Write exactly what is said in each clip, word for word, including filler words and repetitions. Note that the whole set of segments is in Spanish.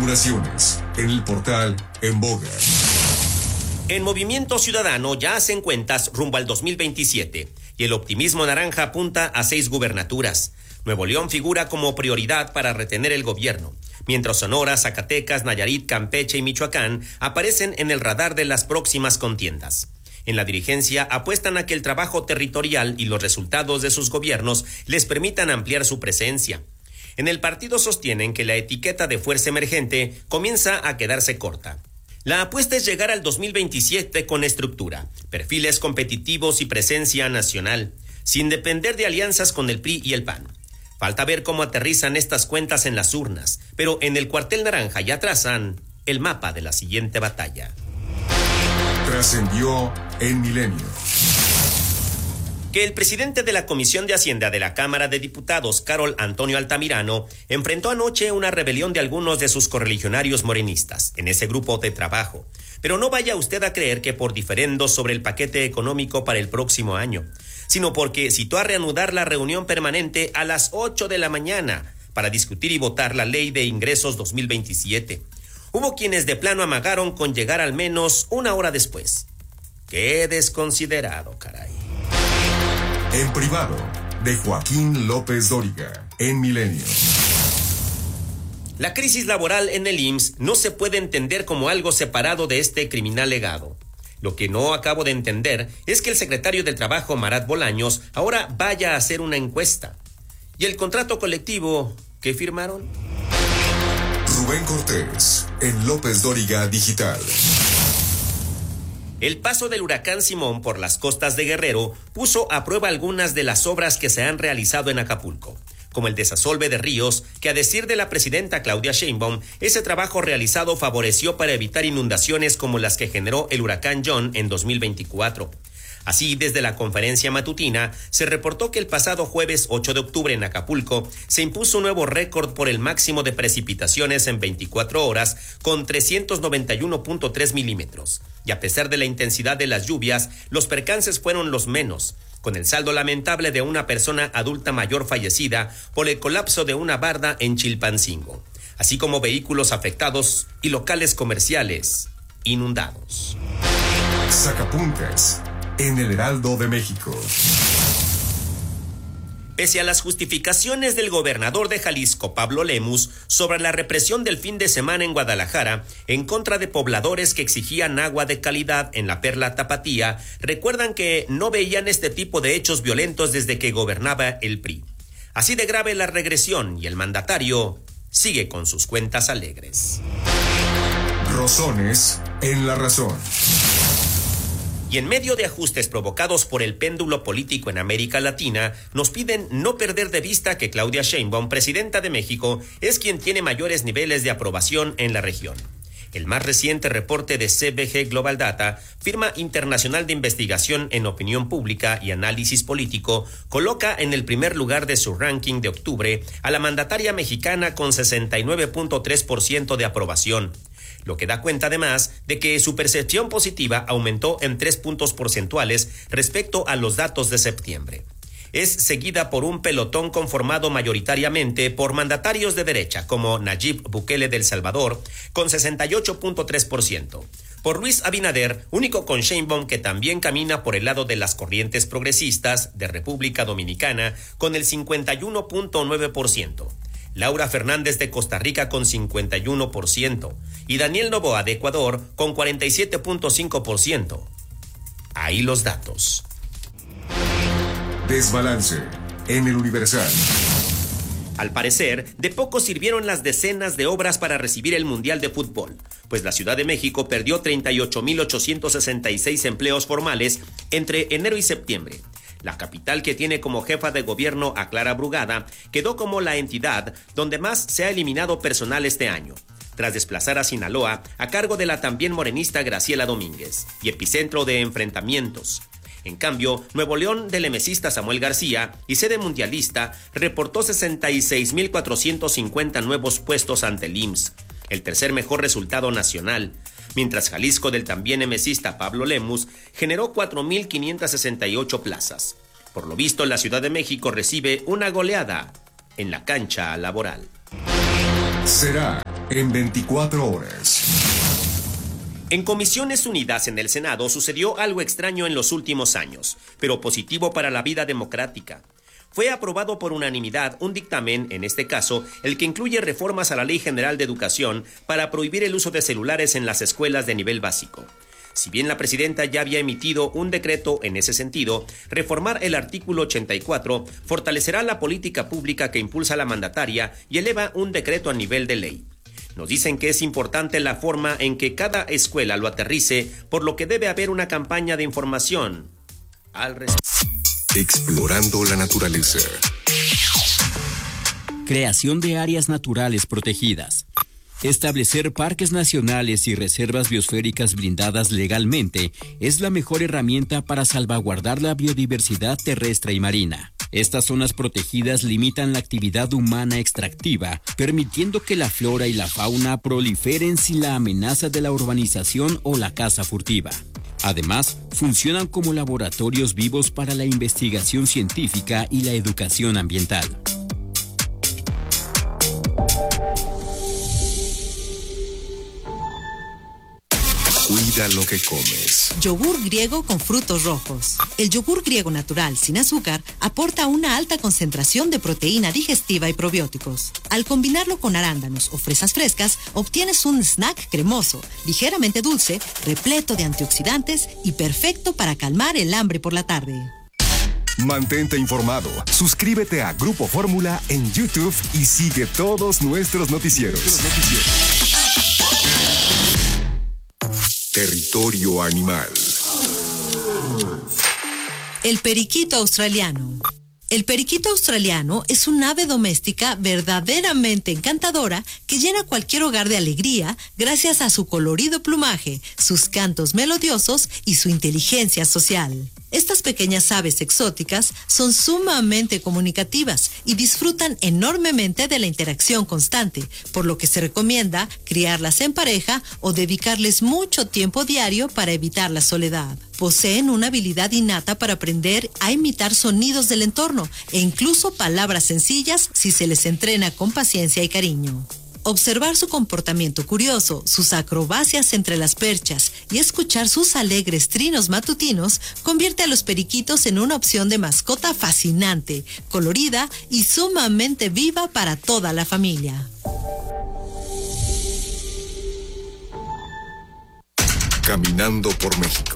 inauguraciones en el portal En Boga. En Movimiento Ciudadano ya hacen cuentas rumbo al dos mil veintisiete y el optimismo naranja apunta a seis gubernaturas. Nuevo León figura como prioridad para retener el gobierno, mientras Sonora, Zacatecas, Nayarit, Campeche y Michoacán aparecen en el radar de las próximas contiendas. En la dirigencia apuestan a que el trabajo territorial y los resultados de sus gobiernos les permitan ampliar su presencia. En el partido sostienen que la etiqueta de fuerza emergente comienza a quedarse corta. La apuesta es llegar al dos mil veintisiete con estructura, perfiles competitivos y presencia nacional, sin depender de alianzas con el P R I y el P A N. Falta ver cómo aterrizan estas cuentas en las urnas, pero en el cuartel naranja ya trazan el mapa de la siguiente batalla. Trascendió en Milenio. Que el presidente de la Comisión de Hacienda de la Cámara de Diputados, Carol Antonio Altamirano, enfrentó anoche una rebelión de algunos de sus correligionarios morenistas en ese grupo de trabajo. Pero no vaya usted a creer que por diferendos sobre el paquete económico para el próximo año, sino porque citó a reanudar la reunión permanente a las ocho de la mañana para discutir y votar la Ley de Ingresos dos mil veintisiete. Hubo quienes de plano amagaron con llegar al menos una hora después. ¡Qué desconsiderado, caray! En privado, de Joaquín López Dóriga, en Milenio. La crisis laboral en el I M S S no se puede entender como algo separado de este criminal legado. Lo que no acabo de entender es que el secretario del Trabajo, Marat Bolaños, ahora vaya a hacer una encuesta. ¿Y el contrato colectivo que firmaron? Rubén Cortés, en López Dóriga Digital. El paso del huracán Simón por las costas de Guerrero puso a prueba algunas de las obras que se han realizado en Acapulco, como el desasolve de ríos, que a decir de la presidenta Claudia Sheinbaum, ese trabajo realizado favoreció para evitar inundaciones como las que generó el huracán John en dos mil veinticuatro. Así, desde la conferencia matutina, se reportó que el pasado jueves ocho de octubre en Acapulco se impuso un nuevo récord por el máximo de precipitaciones en veinticuatro horas con trescientos noventa y uno punto tres milímetros. Y a pesar de la intensidad de las lluvias, los percances fueron los menos, con el saldo lamentable de una persona adulta mayor fallecida por el colapso de una barda en Chilpancingo, así como vehículos afectados y locales comerciales inundados. Sacapuntas, en el Heraldo de México. Pese a las justificaciones del gobernador de Jalisco, Pablo Lemus, sobre la represión del fin de semana en Guadalajara en contra de pobladores que exigían agua de calidad en la Perla Tapatía, recuerdan que no veían este tipo de hechos violentos desde que gobernaba el P R I. Así de grave la regresión y el mandatario sigue con sus cuentas alegres. Rosones en la razón. Y en medio de ajustes provocados por el péndulo político en América Latina, nos piden no perder de vista que Claudia Sheinbaum, presidenta de México, es quien tiene mayores niveles de aprobación en la región. El más reciente reporte de C B G Global Data, firma internacional de investigación en opinión pública y análisis político, coloca en el primer lugar de su ranking de octubre a la mandataria mexicana con sesenta y nueve punto tres por ciento de aprobación. Lo que da cuenta además de que su percepción positiva aumentó en tres puntos porcentuales respecto a los datos de septiembre. Es seguida por un pelotón conformado mayoritariamente por mandatarios de derecha como Nayib Bukele de El Salvador con sesenta y ocho punto tres por ciento, por Luis Abinader, único con Sheinbaum que también camina por el lado de las corrientes progresistas de República Dominicana con el cincuenta y uno punto nueve por ciento. Laura Fernández de Costa Rica con cincuenta y uno por ciento y Daniel Noboa de Ecuador con cuarenta y siete punto cinco por ciento. Ahí los datos. Desbalance en el Universal. Al parecer, de poco sirvieron las decenas de obras para recibir el Mundial de Fútbol, pues la Ciudad de México perdió treinta y ocho mil ochocientos sesenta y seis empleos formales entre enero y septiembre. La capital, que tiene como jefa de gobierno a Clara Brugada, quedó como la entidad donde más se ha eliminado personal este año, tras desplazar a Sinaloa a cargo de la también morenista Graciela Domínguez, y epicentro de enfrentamientos. En cambio, Nuevo León del emesista Samuel García y sede mundialista reportó sesenta y seis mil cuatrocientos cincuenta nuevos puestos ante el I M S S, el tercer mejor resultado nacional, mientras Jalisco del también emesista Pablo Lemus generó cuatro mil quinientas sesenta y ocho plazas. Por lo visto, la Ciudad de México recibe una goleada en la cancha laboral. Será en veinticuatro horas. En Comisiones Unidas en el Senado sucedió algo extraño en los últimos años, pero positivo para la vida democrática. Fue aprobado por unanimidad un dictamen, en este caso, el que incluye reformas a la Ley General de Educación para prohibir el uso de celulares en las escuelas de nivel básico. Si bien la presidenta ya había emitido un decreto en ese sentido, reformar el artículo ochenta y cuatro fortalecerá la política pública que impulsa la mandataria y eleva un decreto a nivel de ley. Nos dicen que es importante la forma en que cada escuela lo aterrice, por lo que debe haber una campaña de información al respecto. Explorando la naturaleza. Creación de áreas naturales protegidas. Establecer parques nacionales y reservas biosféricas blindadas legalmente es la mejor herramienta para salvaguardar la biodiversidad terrestre y marina. Estas zonas protegidas limitan la actividad humana extractiva, permitiendo que la flora y la fauna proliferen sin la amenaza de la urbanización o la caza furtiva. Además, funcionan como laboratorios vivos para la investigación científica y la educación ambiental. Cuida lo que comes. Yogur griego con frutos rojos. El yogur griego natural sin azúcar aporta una alta concentración de proteína digestiva y probióticos. Al combinarlo con arándanos o fresas frescas, obtienes un snack cremoso, ligeramente dulce, repleto de antioxidantes y perfecto para calmar el hambre por la tarde. Mantente informado. Suscríbete a Grupo Fórmula en YouTube y sigue todos nuestros noticieros. Territorio animal. El periquito australiano. El periquito australiano es un ave doméstica verdaderamente encantadora que llena cualquier hogar de alegría gracias a su colorido plumaje, sus cantos melodiosos y su inteligencia social. Estas pequeñas aves exóticas son sumamente comunicativas y disfrutan enormemente de la interacción constante, por lo que se recomienda criarlas en pareja o dedicarles mucho tiempo diario para evitar la soledad. Poseen una habilidad innata para aprender a imitar sonidos del entorno e incluso palabras sencillas si se les entrena con paciencia y cariño. Observar su comportamiento curioso, sus acrobacias entre las perchas y escuchar sus alegres trinos matutinos convierte a los periquitos en una opción de mascota fascinante, colorida y sumamente viva para toda la familia. Caminando por México.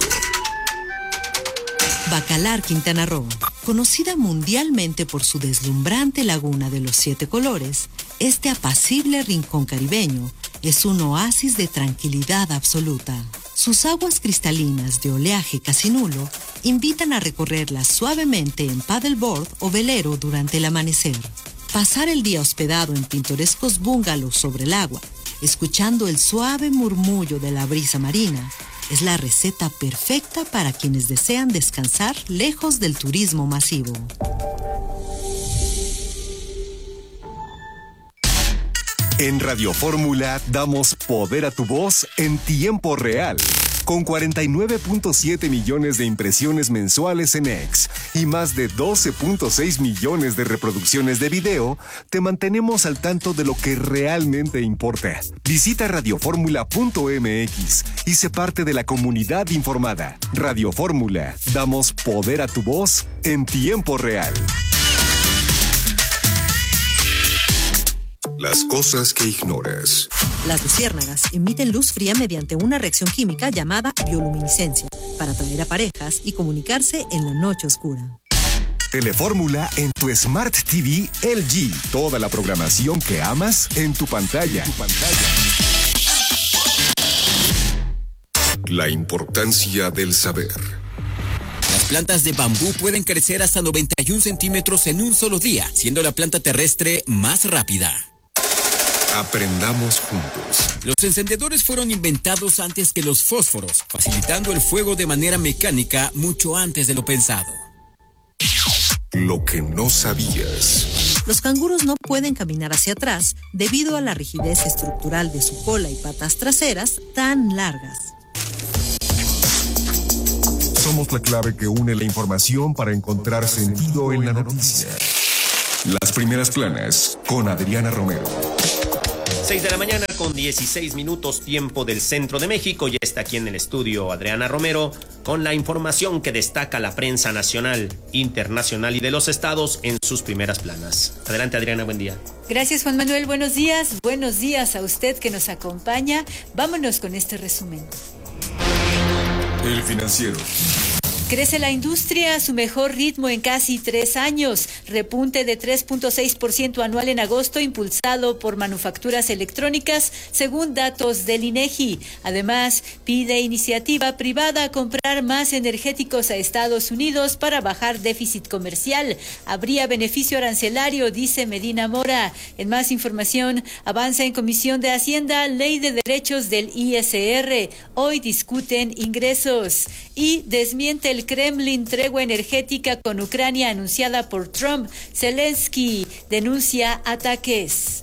Bacalar, Quintana Roo. Conocida mundialmente por su deslumbrante laguna de los siete colores, este apacible rincón caribeño es un oasis de tranquilidad absoluta. Sus aguas cristalinas de oleaje casi nulo invitan a recorrerlas suavemente en paddleboard o velero durante el amanecer. Pasar el día hospedado en pintorescos bungalows sobre el agua, escuchando el suave murmullo de la brisa marina, es la receta perfecta para quienes desean descansar lejos del turismo masivo. En Radio Fórmula damos poder a tu voz en tiempo real. Con cuarenta y nueve punto siete millones de impresiones mensuales en X y más de doce punto seis millones de reproducciones de video, te mantenemos al tanto de lo que realmente importa. Visita radioformula punto m x y sé parte de la comunidad informada. Radio Fórmula, damos poder a tu voz en tiempo real. Las cosas que ignoras. Las luciérnagas emiten luz fría mediante una reacción química llamada bioluminiscencia para atraer a parejas y comunicarse en la noche oscura. Telefórmula en tu Smart T V L G. Toda la programación que amas en tu pantalla. En tu pantalla. La importancia del saber. Las plantas de bambú pueden crecer hasta noventa y un centímetros en un solo día, siendo la planta terrestre más rápida. Aprendamos juntos. Los encendedores fueron inventados antes que los fósforos, facilitando el fuego de manera mecánica mucho antes de lo pensado. Lo que no sabías. Los canguros no pueden caminar hacia atrás debido a la rigidez estructural de su cola y patas traseras tan largas. Somos la clave que une la información para encontrar sentido en la noticia. Las primeras planas con Adriana Romero. seis de la mañana con dieciséis minutos, tiempo del centro de México. Ya está aquí en el estudio Adriana Romero con la información que destaca la prensa nacional, internacional y de los estados en sus primeras planas. Adelante, Adriana, buen día. Gracias, Juan Manuel, buenos días. Buenos días a usted que nos acompaña. Vámonos con este resumen. El Financiero. Crece la industria a su mejor ritmo en casi tres años. Repunte de tres punto seis por ciento anual en agosto, impulsado por manufacturas electrónicas, según datos del INEGI. Además, pide iniciativa privada a comprar más energéticos a Estados Unidos para bajar déficit comercial. Habría beneficio arancelario, dice Medina Mora. En más información, avanza en Comisión de Hacienda Ley de Derechos del I S R. Hoy discuten ingresos. Y desmiente el Kremlin tregua energética con Ucrania anunciada por Trump. Zelensky denuncia ataques.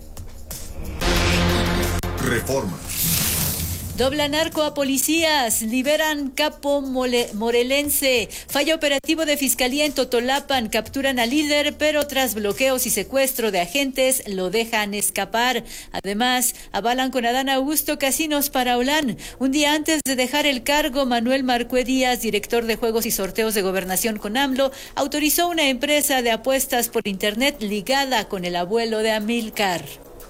Reforma. Dobla narco a policías, liberan capo mole, morelense. Falla operativo de fiscalía en Totolapan, capturan al líder, pero tras bloqueos y secuestro de agentes lo dejan escapar. Además, avalan con Adán Augusto casinos para Olán. Un día antes de dejar el cargo, Manuel Marcué Díaz, director de Juegos y Sorteos de Gobernación con AMLO, autorizó una empresa de apuestas por internet ligada con el abuelo de Amílcar.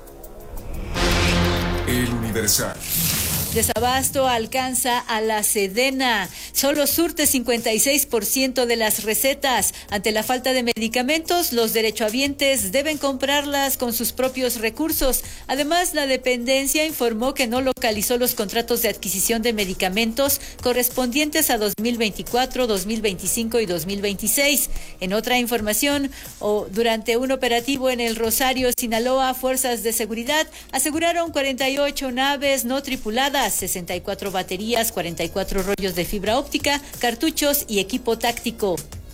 El Universal. Desabasto alcanza a la Sedena. Solo surte cincuenta y seis por ciento de las recetas. Ante la falta de medicamentos, los derechohabientes deben comprarlas con sus propios recursos. Además, la dependencia informó que no localizó los contratos de adquisición de medicamentos correspondientes a dos mil veinticuatro, dos mil veinticinco y dos mil veintiséis. En otra información, o durante un operativo en el Rosario, Sinaloa, fuerzas de seguridad aseguraron cuarenta y ocho naves no tripuladas, sesenta y cuatro baterías, cuarenta y cuatro rollos de fibra óptica, cartuchos y equipo táctico.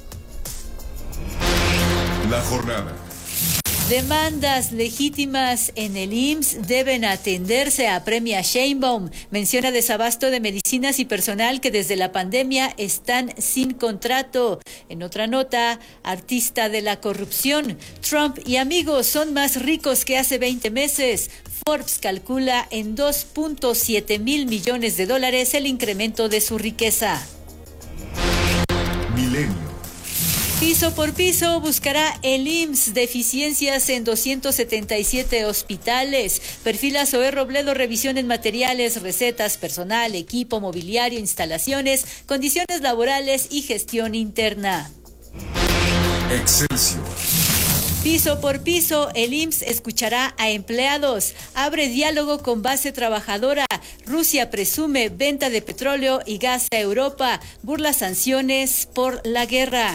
La jornada. Demandas legítimas en el I M S S deben atenderse, apremia Sheinbaum. Menciona desabasto de medicinas y personal que desde la pandemia están sin contrato. En otra nota, artista de la corrupción. Trump y amigos son más ricos que hace veinte meses. Forbes calcula en dos punto siete mil millones de dólares el incremento de su riqueza. Milenio. Piso por piso buscará el I M S S deficiencias en doscientos setenta y siete hospitales. Perfila Zoé Robledo revisión en materiales, recetas, personal, equipo, mobiliario, instalaciones, condiciones laborales y gestión interna. Excelsior. Piso por piso, el I M S S escuchará a empleados. Abre diálogo con base trabajadora. Rusia presume venta de petróleo y gas a Europa. Burla sanciones por la guerra.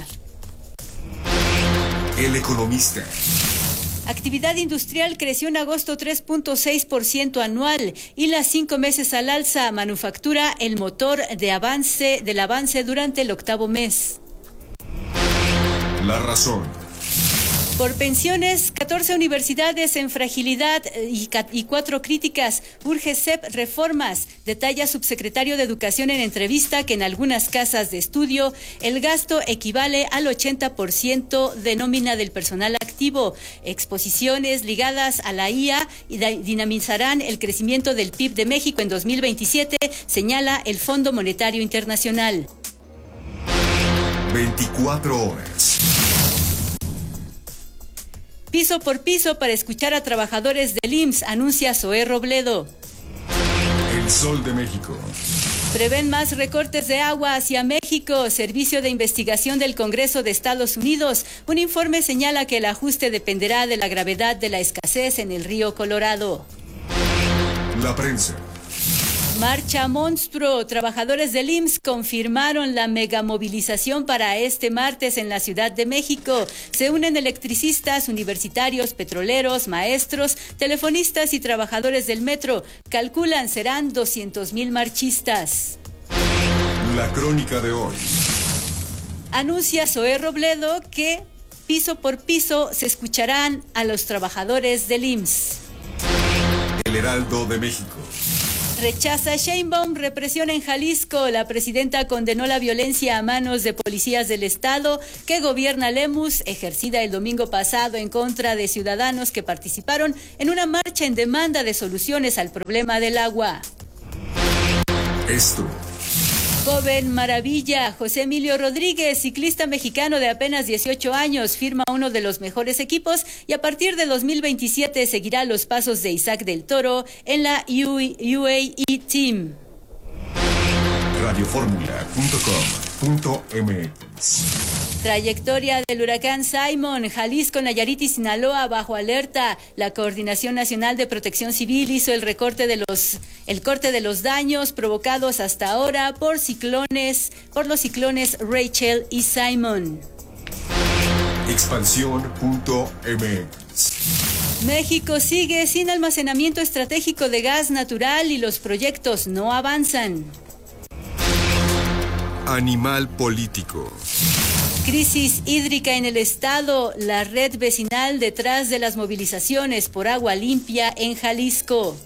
El Economista. Actividad industrial creció en agosto tres punto seis por ciento anual y las cinco meses al alza. Manufactura el motor de avance del avance durante el octavo mes. La Razón. Por pensiones, catorce universidades en fragilidad y, y cuatro críticas. Urge C E P reformas. Detalla subsecretario de Educación en entrevista que en algunas casas de estudio el gasto equivale al ochenta por ciento de nómina del personal activo. Exposiciones ligadas a la I A dinamizarán el crecimiento del P I B de México en dos mil veintisiete, señala el Fondo Monetario Internacional. veinticuatro horas. Piso por piso para escuchar a trabajadores del I M S S, anuncia Zoé Robledo. El Sol de México. Prevén más recortes de agua hacia México. Servicio de Investigación del Congreso de Estados Unidos. Un informe señala que el ajuste dependerá de la gravedad de la escasez en el río Colorado. La prensa. Marcha monstruo. Trabajadores del I M S S confirmaron la megamovilización para este martes en la Ciudad de México. Se unen electricistas, universitarios, petroleros, maestros, telefonistas y trabajadores del metro. Calculan serán doscientos mil marchistas. La crónica de hoy. Anuncia Zoé Robledo que piso por piso se escucharán a los trabajadores del I M S S. El Heraldo de México. Rechaza Sheinbaum represión en Jalisco. La presidenta condenó la violencia a manos de policías del estado que gobierna Lemus, ejercida el domingo pasado en contra de ciudadanos que participaron en una marcha en demanda de soluciones al problema del agua. Esto. Joven maravilla, José Emilio Rodríguez, ciclista mexicano de apenas dieciocho años, firma uno de los mejores equipos y a partir de dos mil veintisiete seguirá los pasos de Isaac del Toro en la U A E Team. radio fórmula punto com punto m x. Trayectoria del huracán Simon, Jalisco, Nayarit y Sinaloa bajo alerta. La Coordinación Nacional de Protección Civil hizo el recorte de los el corte de los daños provocados hasta ahora por ciclones, por los ciclones Rachel y Simon. expansión punto m x. México sigue sin almacenamiento estratégico de gas natural y los proyectos no avanzan. Animal político. Crisis hídrica en el estado, la red vecinal detrás de las movilizaciones por agua limpia en Jalisco.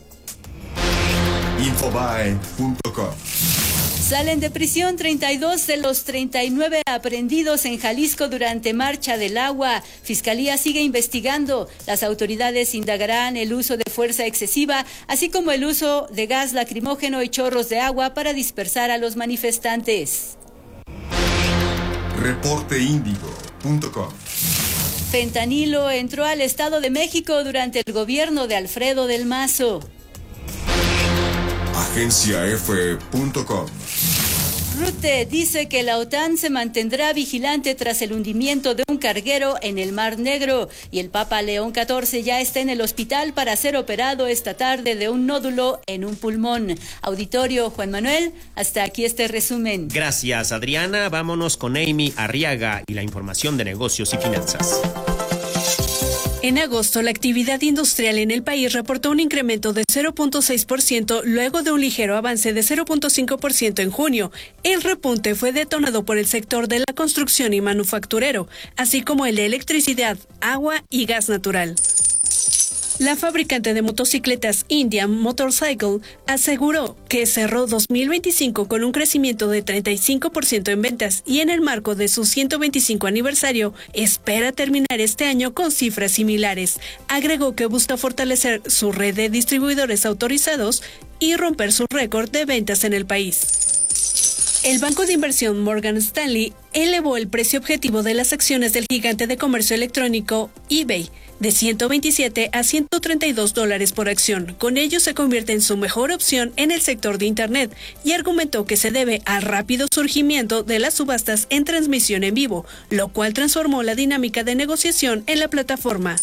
infobae punto com. Salen de prisión treinta y dos de los treinta y nueve aprehendidos en Jalisco durante Marcha del Agua. Fiscalía sigue investigando. Las autoridades indagarán el uso de fuerza excesiva, así como el uso de gas lacrimógeno y chorros de agua para dispersar a los manifestantes. reporte índigo punto com. Fentanilo entró al Estado de México durante el gobierno de Alfredo del Mazo. agencia efe punto com. Rutte dice que la OTAN se mantendrá vigilante tras el hundimiento de un carguero en el Mar Negro y el Papa León catorce ya está en el hospital para ser operado esta tarde de un nódulo en un pulmón. Auditorio Juan Manuel, hasta aquí este resumen. Gracias, Adriana. Vámonos con Amy Arriaga y la información de negocios y finanzas. En agosto, la actividad industrial en el país reportó un incremento de cero punto seis por ciento luego de un ligero avance de cero punto cinco por ciento en junio. El repunte fue detonado por el sector de la construcción y manufacturero, así como el de electricidad, agua y gas natural. La fabricante de motocicletas Indian Motorcycle aseguró que cerró dos mil veinticinco con un crecimiento de treinta y cinco por ciento en ventas y en el marco de su ciento veinticinco aniversario espera terminar este año con cifras similares. Agregó que busca fortalecer su red de distribuidores autorizados y romper su récord de ventas en el país. El banco de inversión Morgan Stanley elevó el precio objetivo de las acciones del gigante de comercio electrónico eBay de ciento veintisiete a ciento treinta y dos dólares por acción. Con ello se convierte en su mejor opción en el sector de Internet y argumentó que se debe al rápido surgimiento de las subastas en transmisión en vivo, lo cual transformó la dinámica de negociación en la plataforma.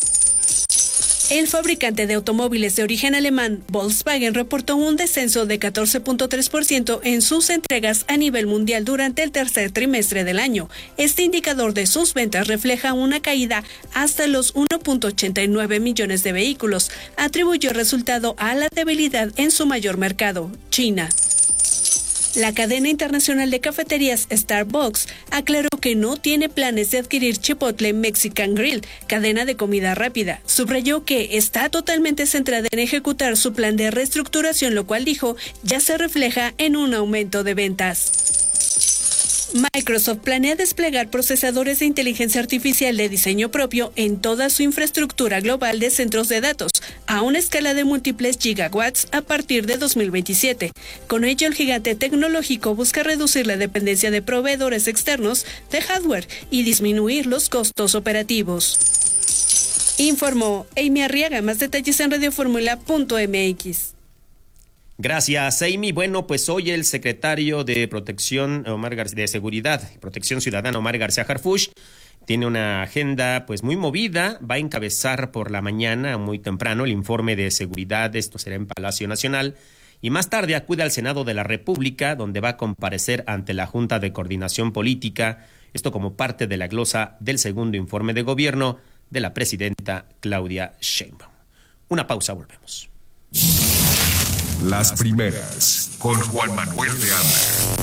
El fabricante de automóviles de origen alemán, Volkswagen, reportó un descenso de catorce punto tres por ciento en sus entregas a nivel mundial durante el tercer trimestre del año. Este indicador de sus ventas refleja una caída hasta los uno punto ochenta y nueve millones de vehículos. Atribuyó el resultado a la debilidad en su mayor mercado, China. La cadena internacional de cafeterías Starbucks aclaró que no tiene planes de adquirir Chipotle Mexican Grill, cadena de comida rápida. Subrayó que está totalmente centrada en ejecutar su plan de reestructuración, lo cual dijo ya se refleja en un aumento de ventas. Microsoft planea desplegar procesadores de inteligencia artificial de diseño propio en toda su infraestructura global de centros de datos, a una escala de múltiples gigawatts a partir de dos mil veintisiete. Con ello, el gigante tecnológico busca reducir la dependencia de proveedores externos de hardware y disminuir los costos operativos. Informó Amy Arriaga. Más detalles en radio fórmula punto m x. Gracias, Amy. Bueno, pues hoy el secretario de Protección Omar Gar- de Seguridad y Protección Ciudadana, Omar García Harfuch, tiene una agenda pues muy movida. Va a encabezar por la mañana muy temprano el informe de seguridad. Esto será en Palacio Nacional. Y más tarde acude al Senado de la República, donde va a comparecer ante la Junta de Coordinación Política. Esto como parte de la glosa del segundo informe de gobierno de la presidenta Claudia Sheinbaum. Una pausa, volvemos. Las primeras, con Juan Manuel de Anda.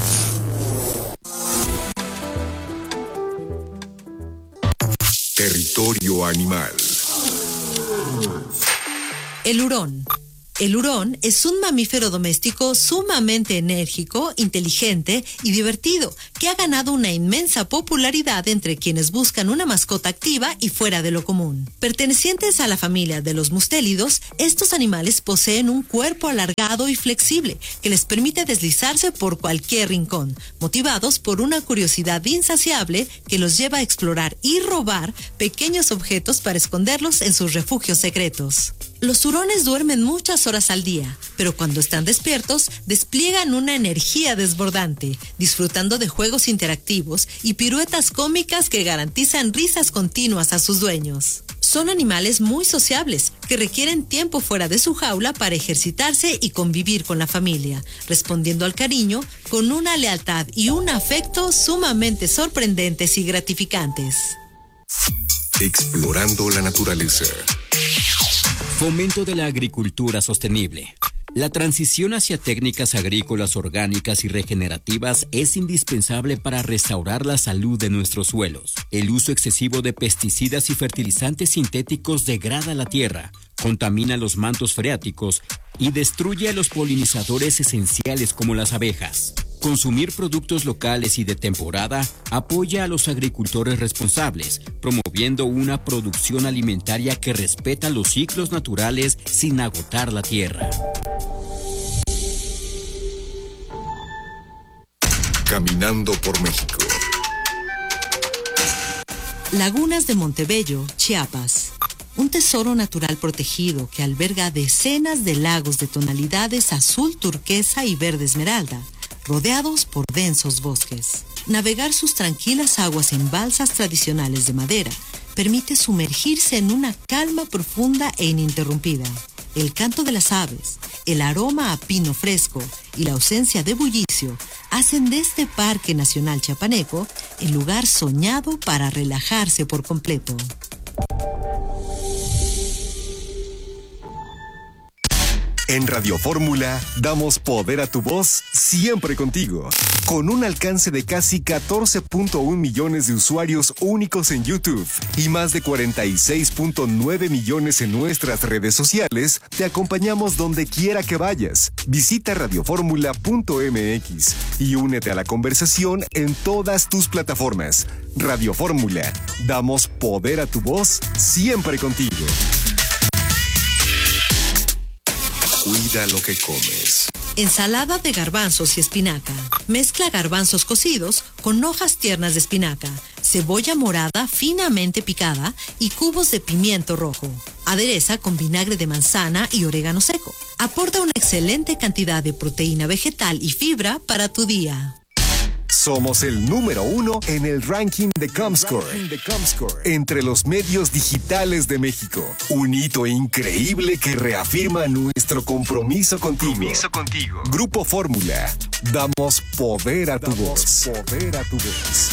Territorio animal. El hurón. El hurón es un mamífero doméstico sumamente enérgico, inteligente y divertido, que ha ganado una inmensa popularidad entre quienes buscan una mascota activa y fuera de lo común. Pertenecientes a la familia de los mustélidos, estos animales poseen un cuerpo alargado y flexible que les permite deslizarse por cualquier rincón, motivados por una curiosidad insaciable que los lleva a explorar y robar pequeños objetos para esconderlos en sus refugios secretos. Los hurones duermen muchas horas al día, pero cuando están despiertos despliegan una energía desbordante, disfrutando de juegos interactivos y piruetas cómicas que garantizan risas continuas a sus dueños. Son animales muy sociables, que requieren tiempo fuera de su jaula para ejercitarse y convivir con la familia, respondiendo al cariño con una lealtad y un afecto sumamente sorprendentes y gratificantes. Explorando la naturaleza. Fomento de la agricultura sostenible. La transición hacia técnicas agrícolas orgánicas y regenerativas es indispensable para restaurar la salud de nuestros suelos. El uso excesivo de pesticidas y fertilizantes sintéticos degrada la tierra, contamina los mantos freáticos y destruye a los polinizadores esenciales como las abejas. Consumir productos locales y de temporada apoya a los agricultores responsables, promoviendo una producción alimentaria que respeta los ciclos naturales sin agotar la tierra. Caminando por México. Lagunas de Montebello, Chiapas. Un tesoro natural protegido que alberga decenas de lagos de tonalidades azul turquesa y verde esmeralda, rodeados por densos bosques. Navegar sus tranquilas aguas en balsas tradicionales de madera permite sumergirse en una calma profunda e ininterrumpida. El canto de las aves, el aroma a pino fresco y la ausencia de bullicio hacen de este Parque Nacional Chiapaneco el lugar soñado para relajarse por completo. En Radio Fórmula damos poder a tu voz siempre contigo. Con un alcance de casi catorce punto uno millones de usuarios únicos en YouTube y más de cuarenta y seis punto nueve millones en nuestras redes sociales, te acompañamos donde quiera que vayas. Visita radioformula punto m x y únete a la conversación en todas tus plataformas. Radio Fórmula, damos poder a tu voz siempre contigo. Cuida lo que comes. Ensalada de garbanzos y espinaca. Mezcla garbanzos cocidos con hojas tiernas de espinaca, cebolla morada finamente picada y cubos de pimiento rojo. Adereza con vinagre de manzana y orégano seco. Aporta una excelente cantidad de proteína vegetal y fibra para tu día. Somos el número uno en el ranking de Comscore, entre los medios digitales de México. Un hito increíble que reafirma nuestro compromiso contigo. Compromiso contigo. Grupo Fórmula. Damos poder a tu voz. Poder a tu voz.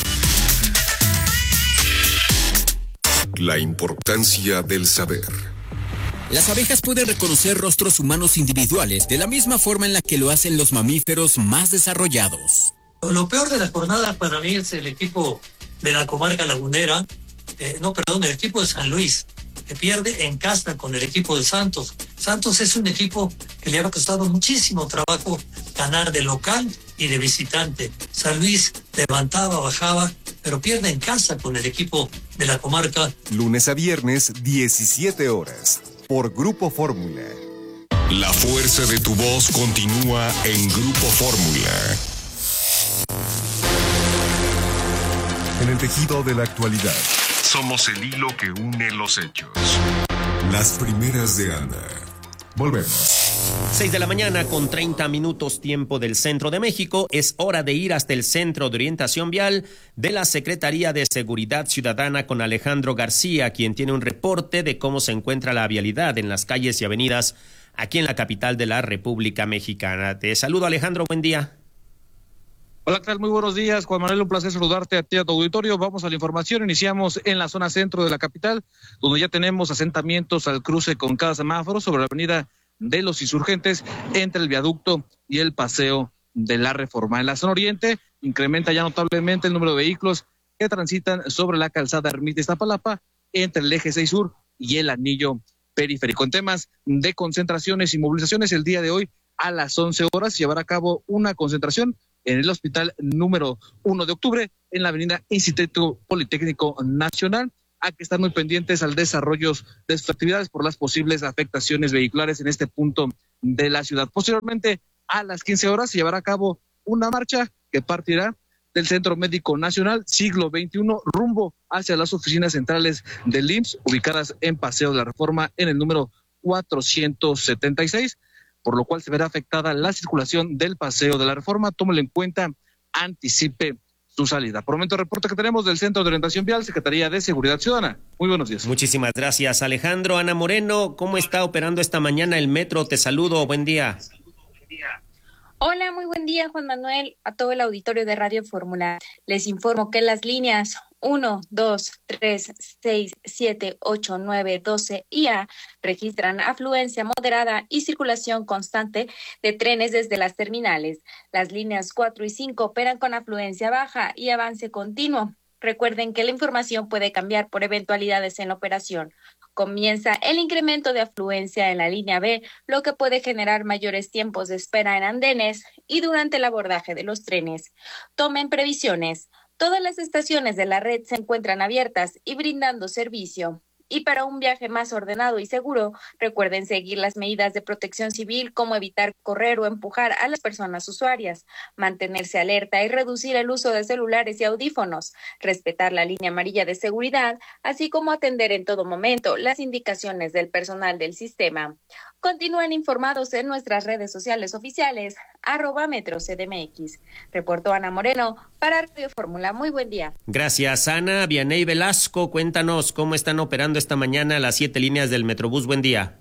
La importancia del saber. Las abejas pueden reconocer rostros humanos individuales de la misma forma en la que lo hacen los mamíferos más desarrollados. Lo peor de la jornada para mí es el equipo de la comarca lagunera, eh, no, perdón, el equipo de San Luis, que pierde en casa con el equipo de Santos. Santos es un equipo que le ha costado muchísimo trabajo ganar de local y de visitante. San Luis levantaba, bajaba, pero pierde en casa con el equipo de la comarca. Lunes a viernes, diecisiete horas, por Grupo Fórmula. La fuerza de tu voz continúa en Grupo Fórmula. En el tejido de la actualidad, somos el hilo que une los hechos. Las primeras de Ana. Volvemos. seis de la mañana con treinta minutos tiempo del centro de México. Es hora de ir hasta el Centro de Orientación Vial de la Secretaría de Seguridad Ciudadana con Alejandro García, quien tiene un reporte de cómo se encuentra la vialidad en las calles y avenidas aquí en la capital de la República Mexicana. Te saludo, Alejandro, buen día. Hola, ¿qué tal? Muy buenos días, Juan Manuel, un placer saludarte a ti, a tu auditorio. Vamos a la información, iniciamos en la zona centro de la capital, donde ya tenemos asentamientos al cruce con cada semáforo sobre la avenida de los Insurgentes, entre el viaducto y el paseo de la Reforma. En la zona oriente, incrementa ya notablemente el número de vehículos que transitan sobre la calzada Ermita Iztapalapa, entre el eje seis sur y el anillo periférico. En temas de concentraciones y movilizaciones, el día de hoy a las once horas se llevará a cabo una concentración en el hospital número uno de octubre en la avenida Instituto Politécnico Nacional. Hay que estar muy pendientes al desarrollo de sus actividades por las posibles afectaciones vehiculares en este punto de la ciudad. Posteriormente, a las quince horas se llevará a cabo una marcha que partirá del Centro Médico Nacional Siglo veintiuno rumbo hacia las oficinas centrales del I M S S ubicadas en Paseo de la Reforma en el número cuatrocientos setenta y seis, por lo cual se verá afectada la circulación del Paseo de la Reforma. Tómelo en cuenta, anticipe su salida. Por el momento, reporte que tenemos del Centro de Orientación Vial, Secretaría de Seguridad Ciudadana. Muy buenos días. Muchísimas gracias, Alejandro. Ana Moreno, ¿cómo está operando esta mañana el metro? Te saludo, buen día. Hola, muy buen día, Juan Manuel, a todo el auditorio de Radio Fórmula. Les informo que las líneas uno, dos, tres, seis, siete, ocho, nueve, doce y A registran afluencia moderada y circulación constante de trenes desde las terminales. Las líneas cuatro y cinco operan con afluencia baja y avance continuo. Recuerden que la información puede cambiar por eventualidades en la operación. Comienza el incremento de afluencia en la línea B, lo que puede generar mayores tiempos de espera en andenes y durante el abordaje de los trenes. Tomen previsiones. Todas las estaciones de la red se encuentran abiertas y brindando servicio. Y para un viaje más ordenado y seguro, recuerden seguir las medidas de protección civil como evitar correr o empujar a las personas usuarias, mantenerse alerta y reducir el uso de celulares y audífonos, respetar la línea amarilla de seguridad, así como atender en todo momento las indicaciones del personal del sistema. Continúen informados en nuestras redes sociales oficiales, arroba Metro C D M X. Reportó Ana Moreno para Radio Fórmula. Muy buen día. Gracias, Ana. Vianey Velasco, cuéntanos cómo están operando esta mañana las siete líneas del Metrobús. Buen día.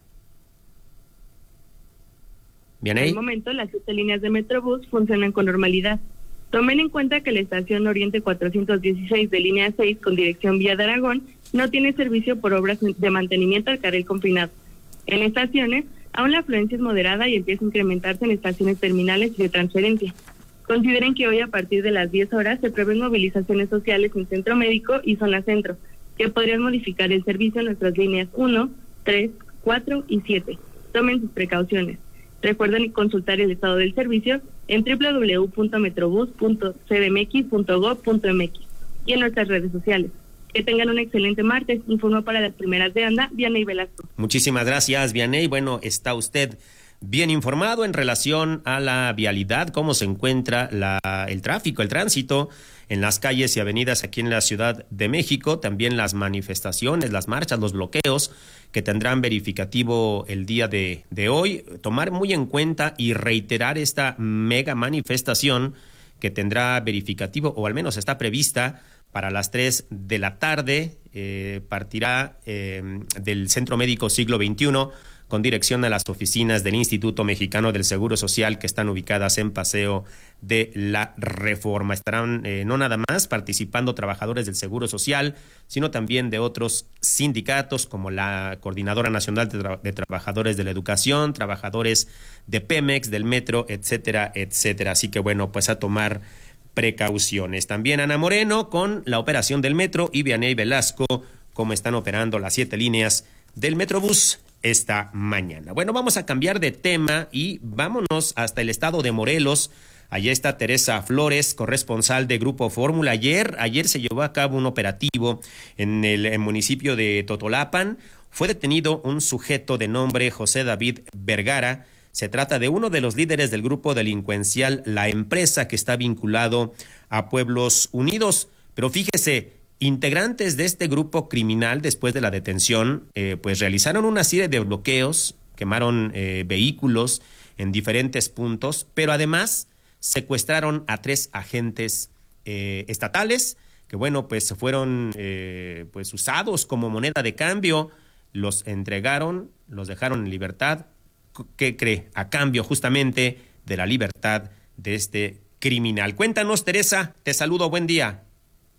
Vianey. En el momento, las siete líneas de Metrobús funcionan con normalidad. Tomen en cuenta que la estación Oriente cuatrocientos dieciséis de línea seis con dirección Vía de Aragón no tiene servicio por obras de mantenimiento al carril confinado. En estaciones, aún la afluencia es moderada y empieza a incrementarse en estaciones terminales y de transferencia. Consideren que hoy a partir de las diez horas se prevén movilizaciones sociales en Centro Médico y Zona Centro, que podrían modificar el servicio en nuestras líneas uno, tres, cuatro y siete. Tomen sus precauciones. Recuerden consultar el estado del servicio en doble u doble u doble u punto metrobús punto c d m x punto gob punto m x y en nuestras redes sociales. Que tengan un excelente martes. Informó para las primeras de ANDA, Vianey Velasco. Muchísimas gracias, Vianey. Bueno, está usted bien informado en relación a la vialidad, cómo se encuentra la, el tráfico, el tránsito en las calles y avenidas aquí en la Ciudad de México, también las manifestaciones, las marchas, los bloqueos que tendrán verificativo el día de, de hoy. Tomar muy en cuenta y reiterar esta mega manifestación que tendrá verificativo, o al menos está prevista para las tres de la tarde, eh, partirá eh, del Centro Médico Siglo veintiuno con dirección a las oficinas del Instituto Mexicano del Seguro Social que están ubicadas en Paseo de la Reforma. Estarán eh, no nada más participando trabajadores del Seguro Social, sino también de otros sindicatos como la Coordinadora Nacional de, Tra- de Trabajadores de la Educación, trabajadores de Pemex, del Metro, etcétera, etcétera. Así que bueno, pues a tomar precauciones. También Ana Moreno con la operación del metro y Vianey Velasco cómo están operando las siete líneas del Metrobús esta mañana. Bueno, vamos a cambiar de tema y vámonos hasta el estado de Morelos. Allá está Teresa Flores, corresponsal de Grupo Fórmula. Ayer, ayer se llevó a cabo un operativo en el, en el municipio de Totolapan. Fue detenido un sujeto de nombre José David Vergara. Se trata de uno de los líderes del grupo delincuencial La Empresa, que está vinculado a Pueblos Unidos. Pero fíjese, integrantes de este grupo criminal, después de la detención, eh, pues realizaron una serie de bloqueos, quemaron eh, vehículos en diferentes puntos, pero además secuestraron a tres agentes eh, estatales, que bueno, pues fueron eh, pues usados como moneda de cambio, los entregaron, los dejaron en libertad. ¿Qué cree? A cambio justamente de la libertad de este criminal. Cuéntanos, Teresa, te saludo, buen día.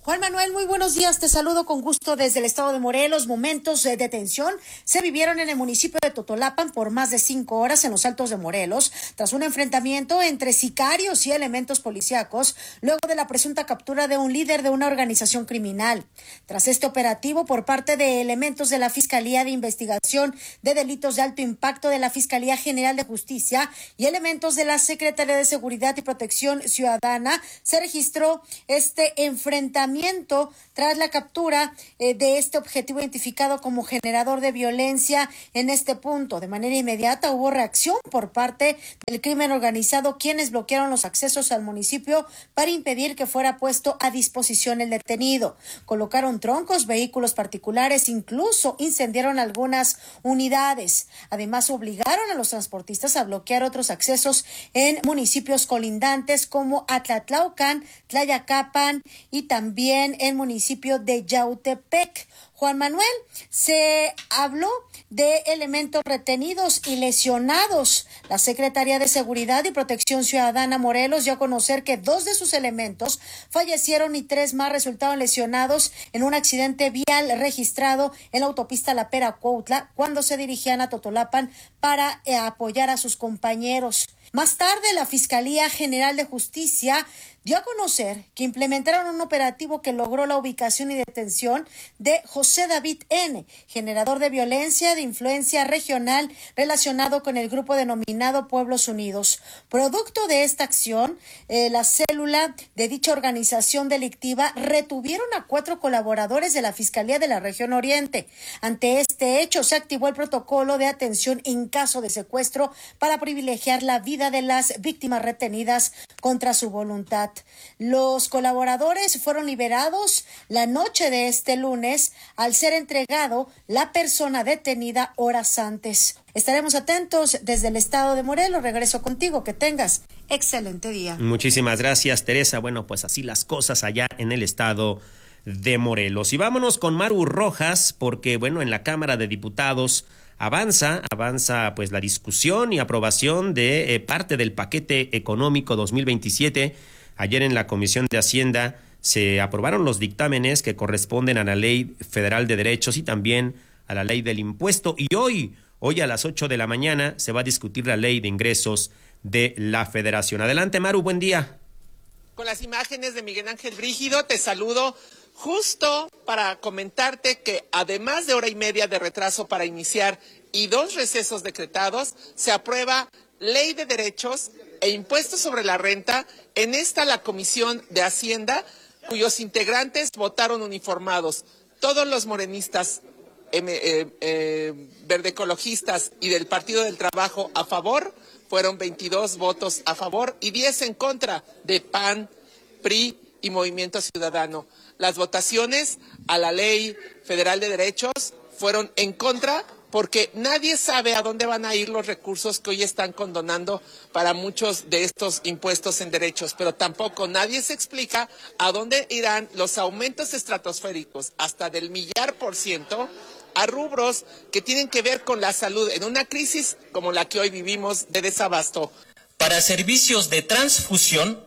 Juan Manuel, muy buenos días. Te saludo con gusto desde el estado de Morelos. Momentos de tensión se vivieron en el municipio de Totolapan por más de cinco horas en los Altos de Morelos, tras un enfrentamiento entre sicarios y elementos policíacos, luego de la presunta captura de un líder de una organización criminal. Tras este operativo por parte de elementos de la Fiscalía de Investigación de Delitos de Alto Impacto de la Fiscalía General de Justicia y elementos de la Secretaría de Seguridad y Protección Ciudadana, se registró este enfrentamiento tras la captura eh, de este objetivo identificado como generador de violencia en este punto. De manera inmediata hubo reacción por parte del crimen organizado, quienes bloquearon los accesos al municipio para impedir que fuera puesto a disposición el detenido. Colocaron troncos, vehículos particulares, incluso incendiaron algunas unidades. Además, obligaron a los transportistas a bloquear otros accesos en municipios colindantes como Atlatlaucan, Tlayacapan y también en el municipio de Yautepec. Juan Manuel, se habló de elementos retenidos y lesionados. La Secretaría de Seguridad y Protección Ciudadana Morelos dio a conocer que dos de sus elementos fallecieron y tres más resultaron lesionados en un accidente vial registrado en la autopista La Pera-Cuautla cuando se dirigían a Totolapan para eh, apoyar a sus compañeros. Más tarde, la Fiscalía General de Justicia dio a conocer que implementaron un operativo que logró la ubicación y detención de José David N., generador de violencia de influencia regional relacionado con el grupo denominado Pueblos Unidos. Producto de esta acción, eh, la célula de dicha organización delictiva retuvieron a cuatro colaboradores de la Fiscalía de la Región Oriente. Ante este hecho, se activó el protocolo de atención en caso de secuestro para privilegiar la vida de las víctimas retenidas contra su voluntad. Los colaboradores fueron liberados la noche de este lunes al ser entregado la persona detenida horas antes. Estaremos atentos desde el estado de Morelos. Regreso contigo. Que tengas excelente día. Muchísimas gracias, Teresa. Bueno, pues así las cosas allá en el estado de Morelos. Y vámonos con Maru Rojas, porque bueno, en la Cámara de Diputados Avanza, avanza pues la discusión y aprobación de eh, parte del paquete económico dos mil veintisiete. Ayer en la Comisión de Hacienda se aprobaron los dictámenes que corresponden a la Ley Federal de Derechos y también a la Ley del Impuesto. Y hoy, hoy a las ocho de la mañana se va a discutir la Ley de Ingresos de la Federación. Adelante, Maru, buen día. Con las imágenes de Miguel Ángel Brígido, te saludo justo para comentarte que además de hora y media de retraso para iniciar y dos recesos decretados, se aprueba Ley de Derechos e Impuestos sobre la Renta. En esta la Comisión de Hacienda, cuyos integrantes votaron uniformados, todos los morenistas, eh, eh, eh, verde ecologistas y del Partido del Trabajo a favor, fueron veintidós votos a favor y diez en contra de P A N, P R I y Movimiento Ciudadano. Las votaciones a la Ley Federal de Derechos fueron en contra porque nadie sabe a dónde van a ir los recursos que hoy están condonando para muchos de estos impuestos en derechos, pero tampoco nadie se explica a dónde irán los aumentos estratosféricos hasta del millar por ciento a rubros que tienen que ver con la salud en una crisis como la que hoy vivimos de desabasto. Para servicios de transfusión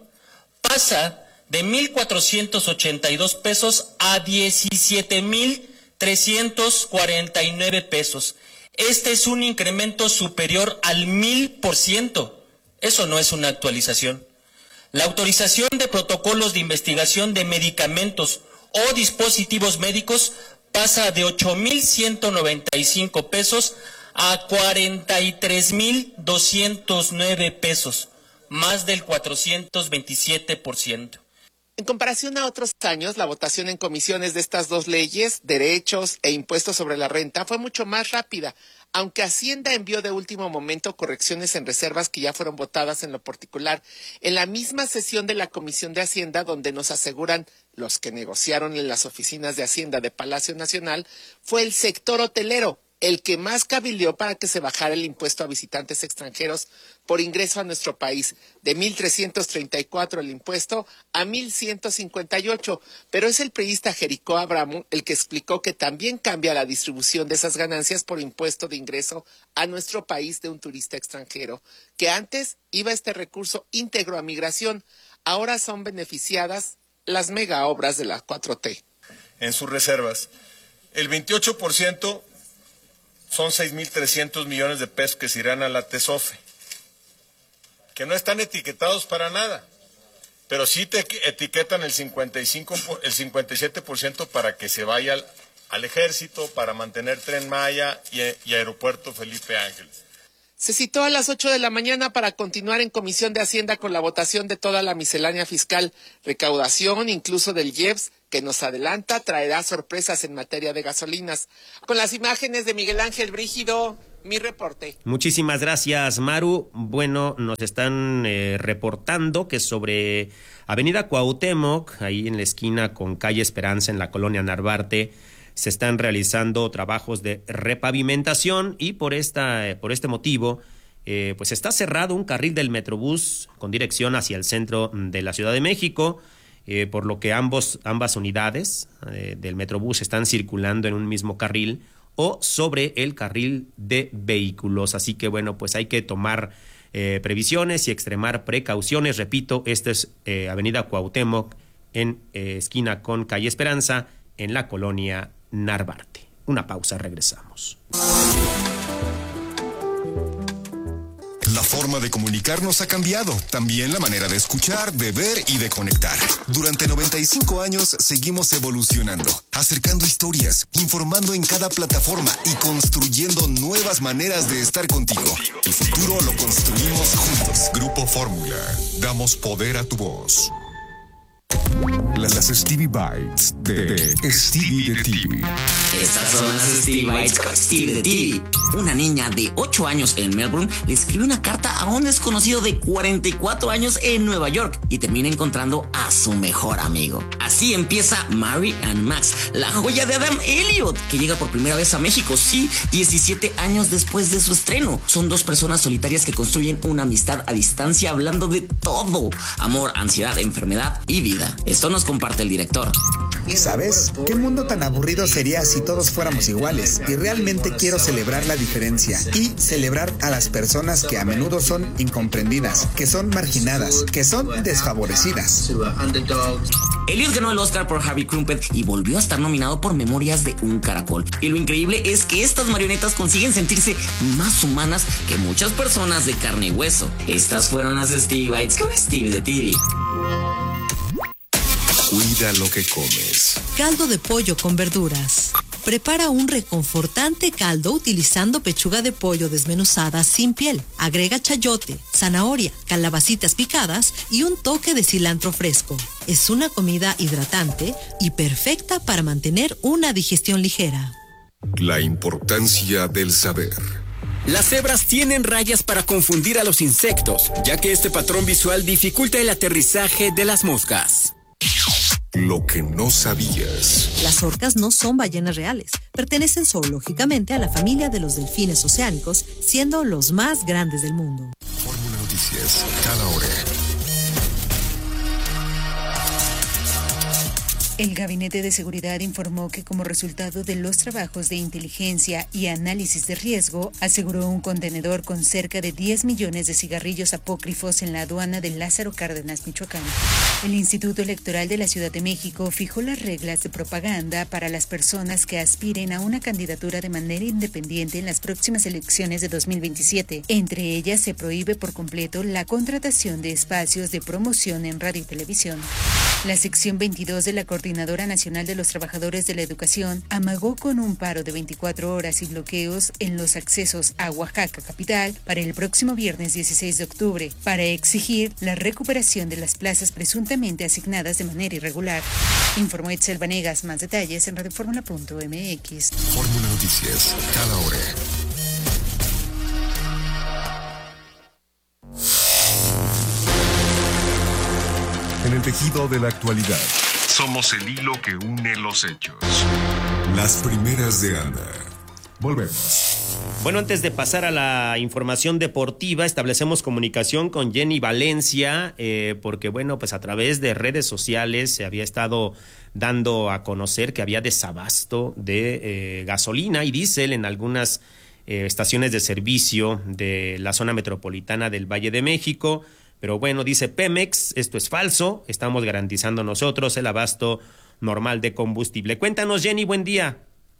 pasa de mil cuatrocientos ochenta y dos pesos a diecisiete mil trescientos cuarenta y nueve pesos. Este es un incremento superior al mil por ciento. Eso no es una actualización. La autorización de protocolos de investigación de medicamentos o dispositivos médicos pasa de ocho mil ciento noventa y cinco pesos a cuarenta y tres mil doscientos nueve pesos, más del cuatrocientos veintisiete por ciento. En comparación a otros años, la votación en comisiones de estas dos leyes, derechos e impuestos sobre la renta, fue mucho más rápida, aunque Hacienda envió de último momento correcciones en reservas que ya fueron votadas en lo particular. En la misma sesión de la Comisión de Hacienda, donde nos aseguran los que negociaron en las oficinas de Hacienda de Palacio Nacional, fue el sector hotelero el que más cabildeó para que se bajara el impuesto a visitantes extranjeros por ingreso a nuestro país, de mil trescientos treinta y cuatro el impuesto a mil ciento cincuenta y ocho, pero es el priista Jericó Abramo el que explicó que también cambia la distribución de esas ganancias por impuesto de ingreso a nuestro país de un turista extranjero, que antes iba este recurso íntegro a migración, ahora son beneficiadas las mega obras de la cuatro T. En sus reservas, el veintiocho por ciento son seis mil trescientos millones de pesos que se irán a la TESOFE, que no están etiquetados para nada, pero sí te etiquetan el cincuenta y cinco, el cincuenta y siete por ciento para que se vaya al, al ejército, para mantener Tren Maya y, y Aeropuerto Felipe Ángeles. Se citó a las ocho de la mañana para continuar en Comisión de Hacienda con la votación de toda la miscelánea fiscal, recaudación incluso del I E P S, que nos adelanta traerá sorpresas en materia de gasolinas. Con las imágenes de Miguel Ángel Brígido, mi reporte. Muchísimas gracias, Maru. Bueno, nos están eh, reportando que sobre Avenida Cuauhtémoc, ahí en la esquina con Calle Esperanza en la colonia Narvarte, se están realizando trabajos de repavimentación y por esta por este motivo eh, pues está cerrado un carril del Metrobús con dirección hacia el centro de la Ciudad de México, eh, por lo que ambos ambas unidades eh, del Metrobús están circulando en un mismo carril o sobre el carril de vehículos. Así que bueno, pues hay que tomar eh, previsiones y extremar precauciones. Repito, esta es eh, Avenida Cuauhtémoc en eh, esquina con Calle Esperanza en la colonia Narvarte. Una pausa, regresamos. La forma de comunicarnos ha cambiado, también la manera de escuchar, de ver y de conectar. Durante noventa y cinco años seguimos evolucionando, acercando historias, informando en cada plataforma y construyendo nuevas maneras de estar contigo. El futuro lo construimos juntos. Grupo Fórmula, damos poder a tu voz. Las Stevie Bites de, de Stevie de T V. Estas son las Stevie Bites con Stevie de T V. Una niña de ocho años en Melbourne le escribe una carta a un desconocido de cuarenta y cuatro años en Nueva York y termina encontrando a su mejor amigo. Así empieza Mary and Max, la joya de Adam Elliot, que llega por primera vez a México, sí, diecisiete años después de su estreno. Son dos personas solitarias que construyen una amistad a distancia hablando de todo: amor, ansiedad, enfermedad y vida. Esto nos comparte el director. ¿Sabes? ¿Qué mundo tan aburrido sería si todos fuéramos iguales? Y realmente quiero celebrar la diferencia y celebrar a las personas que a menudo son incomprendidas, que son marginadas, que son desfavorecidas. Elliot ganó el Oscar por Harvey Krumpet y volvió a estar nominado por Memorias de un Caracol. Y lo increíble es que estas marionetas consiguen sentirse más humanas que muchas personas de carne y hueso. Estas fueron las Stevie Bites con Stevie de T V. Cuida lo que comes. Caldo de pollo con verduras. Prepara un reconfortante caldo utilizando pechuga de pollo desmenuzada sin piel. Agrega chayote, zanahoria, calabacitas picadas y un toque de cilantro fresco. Es una comida hidratante y perfecta para mantener una digestión ligera. La importancia del saber. Las cebras tienen rayas para confundir a los insectos, ya que este patrón visual dificulta el aterrizaje de las moscas. Lo que no sabías. Las orcas no son ballenas reales. Pertenecen zoológicamente a la familia de los delfines oceánicos, siendo los más grandes del mundo. Fórmula Noticias, cada hora. El Gabinete de Seguridad informó que como resultado de los trabajos de inteligencia y análisis de riesgo, aseguró un contenedor con cerca de diez millones de cigarrillos apócrifos en la aduana de Lázaro Cárdenas, Michoacán. El Instituto Electoral de la Ciudad de México fijó las reglas de propaganda para las personas que aspiren a una candidatura de manera independiente en las próximas elecciones de dos mil veintisiete. Entre ellas se prohíbe por completo la contratación de espacios de promoción en radio y televisión. La sección veintidós de la Coordinadora Nacional de los Trabajadores de la Educación amagó con un paro de veinticuatro horas y bloqueos en los accesos a Oaxaca capital para el próximo viernes dieciséis de octubre, para exigir la recuperación de las plazas presuntamente asignadas de manera irregular. Informó Etzel Vanegas. Más detalles en radioformula punto m x. Fórmula Noticias, cada hora. En el tejido de la actualidad, somos el hilo que une los hechos. Las primeras de Ana. Volvemos. Bueno, antes de pasar a la información deportiva, establecemos comunicación con Jenny Valencia, eh, porque bueno, pues a través de redes sociales se había estado dando a conocer que había desabasto de eh, gasolina y diésel en algunas eh, estaciones de servicio de la zona metropolitana del Valle de México. Pero bueno, dice Pemex, esto es falso, estamos garantizando nosotros el abasto normal de combustible. Cuéntanos, Jenny, buen día.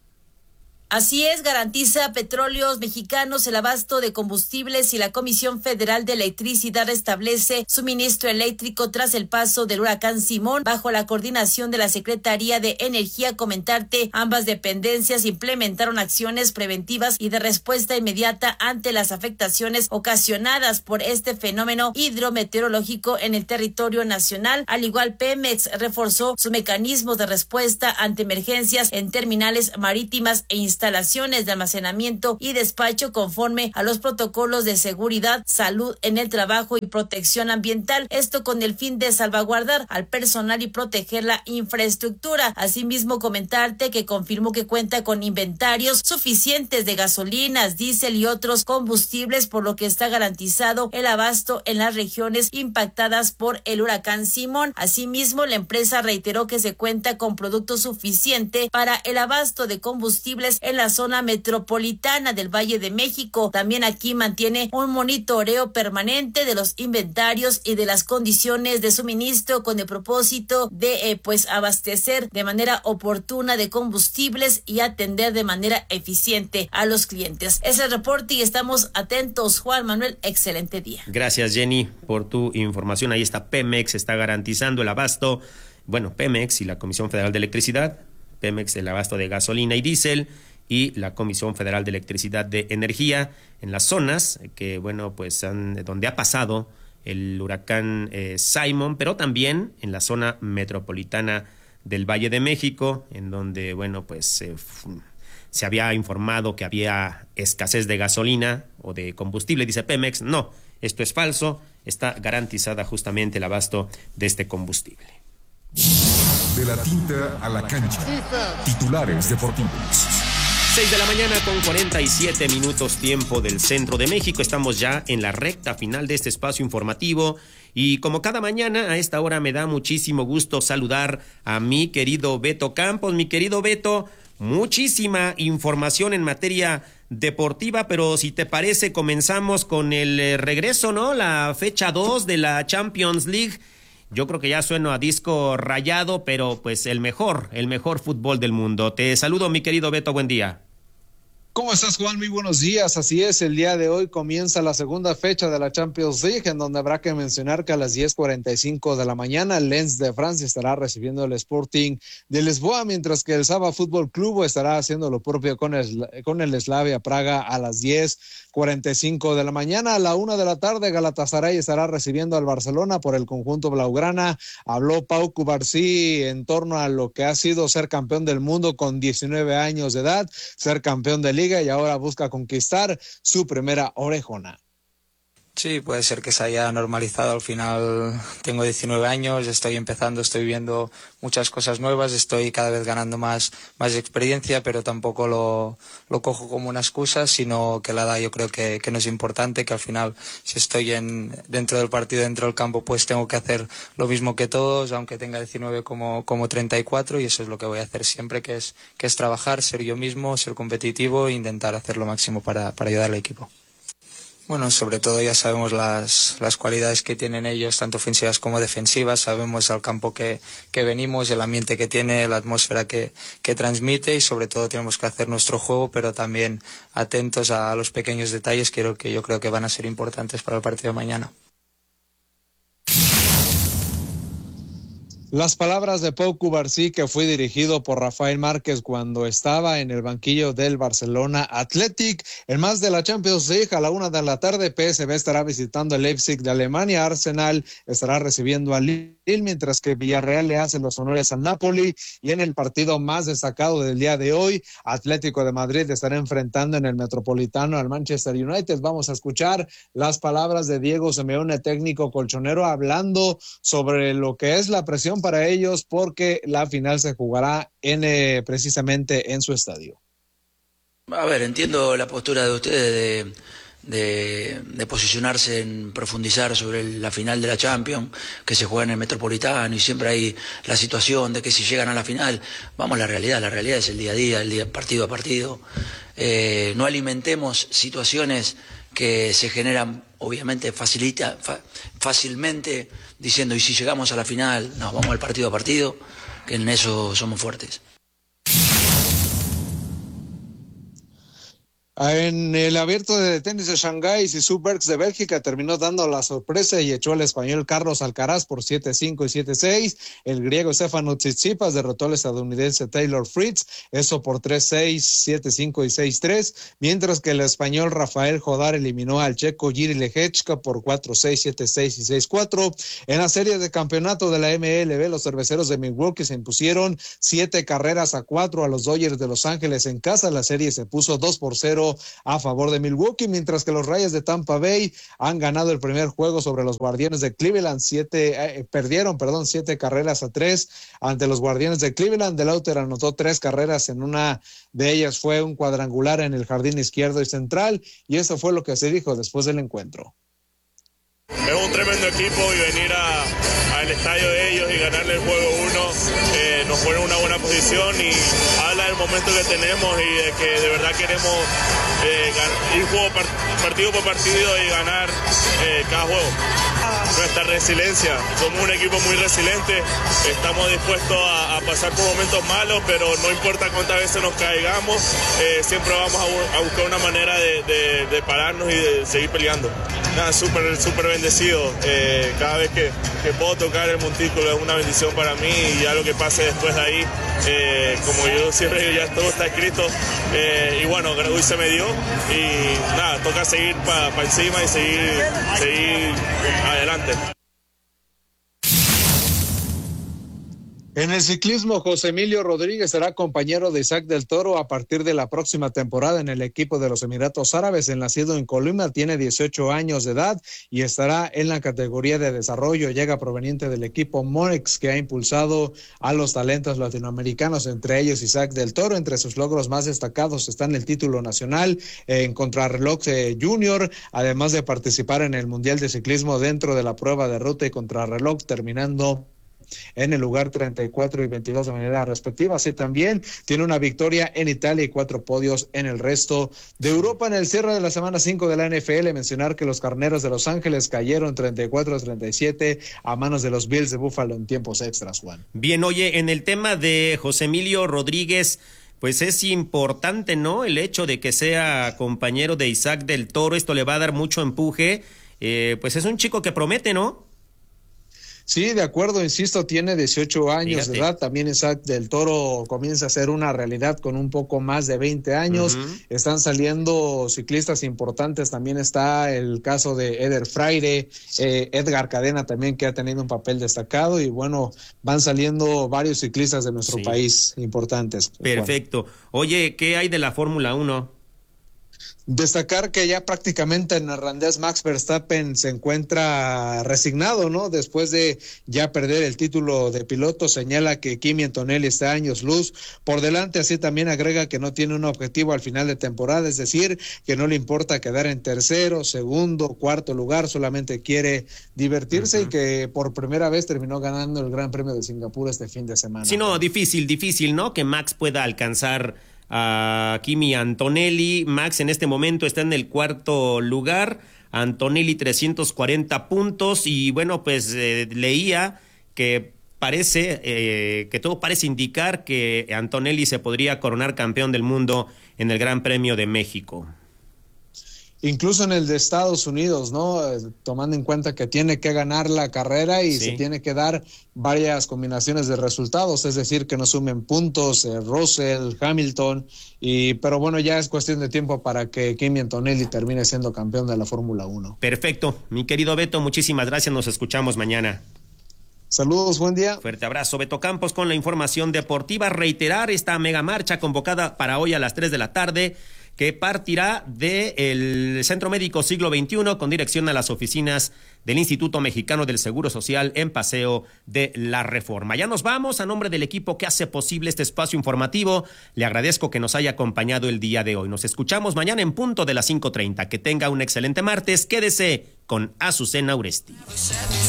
Así es, garantiza Petróleos Mexicanos el abasto de combustibles y la Comisión Federal de Electricidad restablece suministro eléctrico tras el paso del huracán Simón bajo la coordinación de la Secretaría de Energía. Comentarte, ambas dependencias implementaron acciones preventivas y de respuesta inmediata ante las afectaciones ocasionadas por este fenómeno hidrometeorológico en el territorio nacional. Al igual, Pemex reforzó sus mecanismos de respuesta ante emergencias en terminales marítimas e instalaciones instalaciones de almacenamiento y despacho conforme a los protocolos de seguridad, salud en el trabajo y protección ambiental. Esto con el fin de salvaguardar al personal y proteger la infraestructura. Asimismo, comentarte que confirmó que cuenta con inventarios suficientes de gasolinas, diésel y otros combustibles, por lo que está garantizado el abasto en las regiones impactadas por el huracán Simón. Asimismo, la empresa reiteró que se cuenta con producto suficiente para el abasto de combustibles en la zona metropolitana del Valle de México. También aquí mantiene un monitoreo permanente de los inventarios y de las condiciones de suministro con el propósito de eh, pues abastecer de manera oportuna de combustibles y atender de manera eficiente a los clientes. Es el reporte y estamos atentos. Juan Manuel, excelente día. Gracias, Jenny, por tu información. Ahí está, Pemex está garantizando el abasto. Bueno, Pemex y la Comisión Federal de Electricidad, Pemex el abasto de gasolina y diésel, y la Comisión Federal de Electricidad de Energía en las zonas que, bueno, pues han, donde ha pasado el huracán eh, Simon, pero también en la zona metropolitana del Valle de México, en donde, bueno, pues eh, se había informado que había escasez de gasolina o de combustible. Dice Pemex, no, esto es falso, está garantizada justamente el abasto de este combustible. De la tinta a la cancha. Titulares deportivos. seis de la mañana con cuarenta y siete minutos tiempo del centro de México. Estamos ya en la recta final de este espacio informativo y como cada mañana a esta hora me da muchísimo gusto saludar a mi querido Beto Campos. Mi querido Beto, muchísima información en materia deportiva, pero si te parece comenzamos con el regreso, ¿no? La fecha dos de la Champions League. Yo creo que ya sueno a disco rayado, pero pues el mejor, el mejor fútbol del mundo. Te saludo, mi querido Beto, buen día. ¿Cómo estás, Juan? Muy buenos días. Así es, el día de hoy comienza la segunda fecha de la Champions League, en donde habrá que mencionar que a las diez cuarenta y cinco de la mañana el Lens de Francia estará recibiendo el Sporting de Lisboa, mientras que el Saba Fútbol Club estará haciendo lo propio con el, con el Slavia Praga a las diez cuarenta y cinco de la mañana. A la una de la tarde Galatasaray estará recibiendo al Barcelona por el conjunto blaugrana. Habló Pau Cubarsí en torno a lo que ha sido ser campeón del mundo con diecinueve años de edad, ser campeón de liga y ahora busca conquistar su primera orejona. Sí, puede ser que se haya normalizado. Al final tengo diecinueve años, estoy empezando, estoy viendo muchas cosas nuevas, estoy cada vez ganando más, más experiencia, pero tampoco lo, lo cojo como una excusa, sino que la edad yo creo que, que no es importante, que al final si estoy en, dentro del partido, dentro del campo, pues tengo que hacer lo mismo que todos, aunque tenga diecinueve como, como treinta y cuatro, y eso es lo que voy a hacer siempre, que es, que es trabajar, ser yo mismo, ser competitivo e intentar hacer lo máximo para, para ayudar al equipo. Bueno, sobre todo ya sabemos las, las cualidades que tienen ellos, tanto ofensivas como defensivas, sabemos al campo que, que venimos, el ambiente que tiene, la atmósfera que, que transmite y sobre todo tenemos que hacer nuestro juego, pero también atentos a los pequeños detalles que, que yo creo que van a ser importantes para el partido de mañana. Las palabras de Pau Cubarsí, que fue dirigido por Rafael Márquez cuando estaba en el banquillo del Barcelona Athletic. En más de la Champions League, a la una de la tarde, P S V estará visitando el Leipzig de Alemania, Arsenal estará recibiendo al Lille, mientras que Villarreal le hace los honores al Napoli. Y en el partido más destacado del día de hoy, Atlético de Madrid estará enfrentando en el Metropolitano al Manchester United. Vamos a escuchar las palabras de Diego Simeone, técnico colchonero, hablando sobre lo que es la presión para ellos, porque la final se jugará en eh, precisamente en su estadio. A ver, entiendo la postura de ustedes de, de, de posicionarse en profundizar sobre el, la final de la Champions, que se juega en el Metropolitano, y siempre hay la situación de que si llegan a la final, vamos a la realidad, la realidad es el día a día, el día partido a partido. Eh, no alimentemos situaciones que se generan, obviamente, facilita, fa, fácilmente, diciendo, y si llegamos a la final, nos vamos al partido a partido, que en eso somos fuertes. En el abierto de tenis de Shanghái, Zizou Bergs de Bélgica terminó dando la sorpresa y echó al español Carlos Alcaraz por siete cinco y siete seis. El griego Stefanos Tsitsipas derrotó al estadounidense Taylor Fritz, eso por tres seis, siete cinco y seis tres, mientras que el español Rafael Jodar eliminó al checo Jiří Lehečka por cuatro seis, siete seis y seis cuatro. En la serie de campeonato de la M L B, los cerveceros de Milwaukee se impusieron siete carreras a cuatro a los Dodgers de Los Ángeles en casa. La serie se puso dos por cero a favor de Milwaukee, mientras que los Rayos de Tampa Bay han ganado el primer juego sobre los Guardianes de Cleveland. Siete, eh, perdieron, perdón, siete carreras a tres ante los Guardianes de Cleveland. DeLauter anotó tres carreras, en una de ellas fue un cuadrangular en el jardín izquierdo y central, y eso fue lo que se dijo después del encuentro. Es un tremendo equipo y venir a, al estadio de ellos y ganarle el juego uno eh, nos pone en una buena posición y habla del momento que tenemos y de que de verdad queremos eh, ir juego par, partido por partido y ganar eh, cada juego. Nuestra resiliencia, somos un equipo muy resiliente, estamos dispuestos a, a pasar por momentos malos, pero no importa cuántas veces nos caigamos, eh, siempre vamos a, bu- a buscar una manera de, de, de pararnos y de seguir peleando. Nada, súper, súper bendecido, eh, cada vez que, que puedo tocar el montículo es una bendición para mí y ya lo que pase después de ahí, eh, como yo siempre digo, ya todo está escrito, eh, y bueno, hoy se me dio y nada, toca seguir para pa encima y seguir, seguir adelante. En el ciclismo, José Emilio Rodríguez será compañero de Isaac del Toro a partir de la próxima temporada en el equipo de los Emiratos Árabes. El nacido en Colima tiene dieciocho años de edad y estará en la categoría de desarrollo. Llega proveniente del equipo Monex, que ha impulsado a los talentos latinoamericanos, entre ellos Isaac del Toro. Entre sus logros más destacados están el título nacional en contrarreloj eh, junior, además de participar en el Mundial de Ciclismo dentro de la prueba de ruta y contrarreloj, terminando en el lugar treinta y cuatro y veintidós de manera respectiva. Así también tiene una victoria en Italia y cuatro podios en el resto de Europa. En el cierre de la semana cinco de la N F L, mencionar que los Carneros de Los Ángeles cayeron treinta y cuatro a treinta y siete a manos de los Bills de Buffalo en tiempos extras, Juan. Bien, oye, en el tema de José Emilio Rodríguez, pues es importante, ¿no?, el hecho de que sea compañero de Isaac del Toro. Esto le va a dar mucho empuje. Eh, pues es un chico que promete, ¿no? Sí, de acuerdo, insisto, tiene dieciocho años Fíjate. de edad. También Isaac del Toro comienza a ser una realidad con un poco más de veinte años. Uh-huh. Están saliendo ciclistas importantes. También está el caso de Eder Fraire, eh, Edgar Cadena también, que ha tenido un papel destacado. Y bueno, van saliendo varios ciclistas de nuestro sí. país importantes. Perfecto. Juan. Oye, ¿qué hay de la Fórmula uno? Destacar que ya prácticamente el neerlandés Max Verstappen se encuentra resignado, ¿no? Después de ya perder el título de piloto, señala que Kimi Antonelli está años luz por delante. Así también agrega que no tiene un objetivo al final de temporada, es decir, que no le importa quedar en tercero, segundo, cuarto lugar, solamente quiere divertirse uh-huh. y que por primera vez terminó ganando el Gran Premio de Singapur este fin de semana. Sí, no, difícil, difícil, ¿no? Que Max pueda alcanzar a Kimi Antonelli. Max en este momento está en el cuarto lugar, Antonelli trescientos cuarenta puntos y bueno, pues eh, leía que parece, eh, que todo parece indicar que Antonelli se podría coronar campeón del mundo en el Gran Premio de México. Incluso en el de Estados Unidos, ¿no? Tomando en cuenta que tiene que ganar la carrera y sí. se tiene que dar varias combinaciones de resultados, es decir, que no sumen puntos, eh, Russell, Hamilton, y pero bueno, ya es cuestión de tiempo para que Kimi Antonelli termine siendo campeón de la Fórmula uno. Perfecto. Mi querido Beto, muchísimas gracias. Nos escuchamos mañana. Saludos, buen día. Fuerte abrazo, Beto Campos, con la información deportiva. Reiterar esta mega marcha convocada para hoy a las tres de la tarde, que partirá del Centro Médico Siglo veintiuno con dirección a las oficinas del Instituto Mexicano del Seguro Social en Paseo de la Reforma. Ya nos vamos. A nombre del equipo que hace posible este espacio informativo, le agradezco que nos haya acompañado el día de hoy. Nos escuchamos mañana en punto de las cinco treinta. Que tenga un excelente martes. Quédese con Azucena Uresti.